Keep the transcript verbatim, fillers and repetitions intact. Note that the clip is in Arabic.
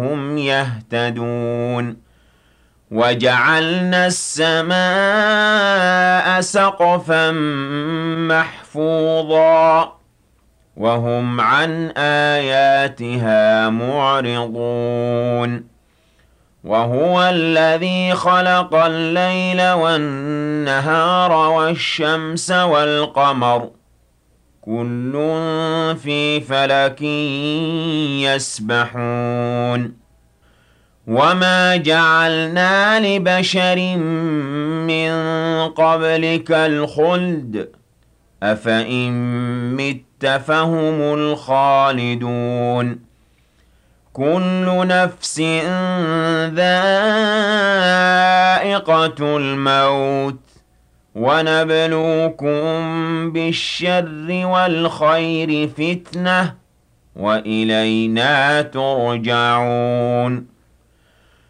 هم يهتدون وجعلنا السماء سقفا محفوظا وهم عن آياتها معرضون وهو الذي خلق الليل والنهار والشمس والقمر كل في فلك يسبحون وما جعلنا لبشر من قبلك الخلد أفإن مت فهم الخالدون كل نفس ذائقة الموت ونبلوكم بالشر والخير فتنة وإلينا ترجعون